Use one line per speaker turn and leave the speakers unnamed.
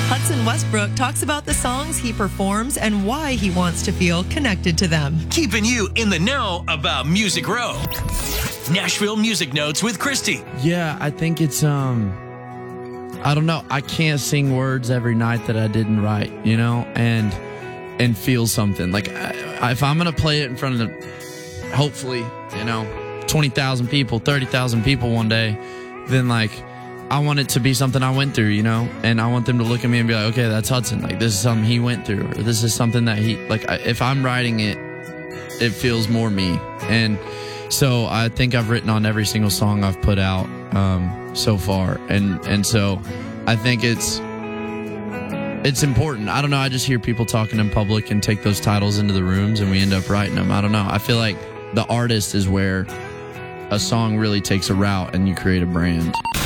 Hudson Westbrook talks about the songs he performs and why he wants to feel connected to them.
Keeping you in the know about Music Row. Nashville Music Notes with Christy.
Yeah, I think it's, I don't know. I can't sing words every night that I didn't write, and feel something. Like, if I'm going to play it in front of, hopefully, 20,000 people, 30,000 people one day, then, like, I want it to be something I went through, and I want them to look at me and be like, okay, that's Hudson. Like, this is something he went through, or this is something that if I'm writing it, it feels more me. And so I think I've written on every single song I've put out so far. And so I think it's important. I don't know. I just hear people talking in public and take those titles into the rooms and we end up writing them. I don't know. I feel like the artist is where a song really takes a route and you create a brand.